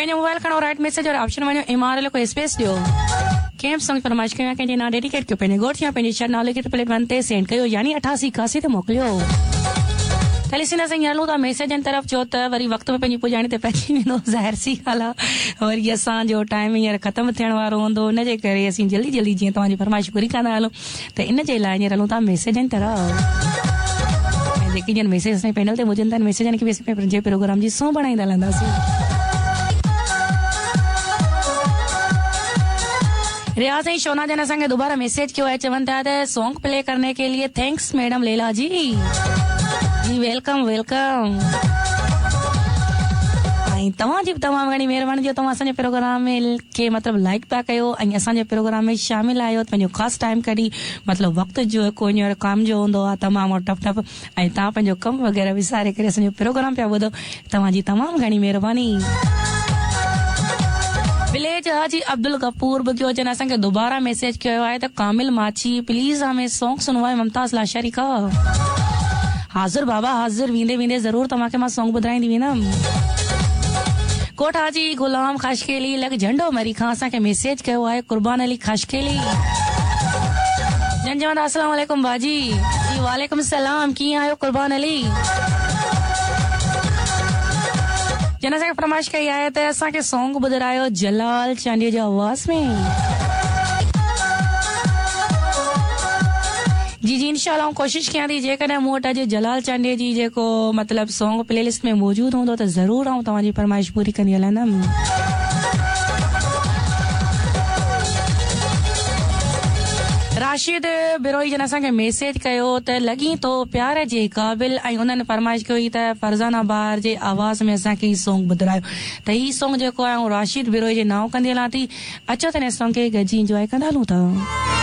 पंहिंजो मोबाइल खणो right message और ऑप्शन वञो MRL को स्पेस ॾियो कैंप सॉन्ग फरमाइश कयो कंहिंजे नाम डेडिकेट कयो पंहिंजे घोट या पंहिंजे शहर नाले खे +1 ते सेंड कयो यानी 88 ते मोकिलियो लिसनर्स हलूं था मैसेजनि तरफ़ छो त वरी वक़्त में पंहिंजी पुॼाणी ते पहुची वेंदो ज़ाहिर सी ॻाल्हि आहे वरी असांजो टाइम हींअर ख़तमु थियण वारो हूंदो इनजे करे असीं जल्दी जल्दी जीअं तव्हांजी फरमाइश पूरी कंदा हलूं त इनजे लाइ हींअर हलूं था मैसेजनि तरफ़ जेके ॼण मैसेज असांजे पैनल ते हुजनि था मैसेजनि खे बि असीं पंहिंजे प्रोग्राम जी सौ बणाईंदा हलंदासीं रियाज ऐं शोना जन असांखे दोबारा मैसेज कयो आहे चवनि था त सॉन्ग प्ले करने के लिए थैंक्स मैडम लेला जी जी वेलकम वेलकम ऐं तव्हांजी बि तमामु घणी महिरबानी जो तव्हां असांजे प्रोग्राम खे मतिलबु लाइक पिया कयो ऐं असांजे प्रोग्राम में शामिल आहियो पंहिंजो ख़ासि टाइम कढी मतिलबु वक़्त जो कोई हींअर कम जो हूंदो आहे तमामु टफ टफ ऐं तव्हां पंहिंजो कमु वग़ैरह विसारे करे असांजो प्रोग्राम पिया ॿुधो तव्हांजी तमामु घणी महिरबानी विलेज हाजी अब्दुल गफूर बुगियो जन असांखे दोबारा मैसेज कयो आहे त कामिल माची प्लीज हमें सॉन्ग सुनवाए मुमताज लाशारी का हाज़िर बाबा हाज़िर वेंदे वेंदे ज़रूर तव्हांखे मां सॉन्ग ॿुधाईंदी वेंदमि कोट हाजी गुलाम खशकेली लग झंडो मरी खां असांखे मैसेज कयो आहे कुर्बान अली खशकेली जन चवंदा अस्सलाम वालेकुम बाजी जी वालेकुम सलाम कीअं आहियो कुर्बान अली जन असांखे फरमाइश कई आहे त असांखे सॉन्ग ॿुधायो जलाल चांडीअ जी आवाज़ में जी जी इंशाल्लाह कोशिश कयां थी जेकॾहिं मूं वटि अॼु जलाल चांडीअ जी जेको मतिलबु सॉन्ग प्लेलिस्ट में मौजूदु हूंदो त ज़रूर आऊं तव्हांजी फरमाइश पूरी कंदी हलंदमि राशिद बिरोई जन असांखे मैसेज कयो त लॻी तो प्यार जे क़ाबिल ऐं उन्हनि फरमाइश कई त फरज़ाना बार जे आवाज़ में असांखे ही सॉन्ग ॿुधायो त ही सॉन्ग जेको आहे राशिद बिरोई जे नाव कंदी हलां थी अचो त हिन सॉन्ग खे गॾिजी इंजॉय कंदा हलूं था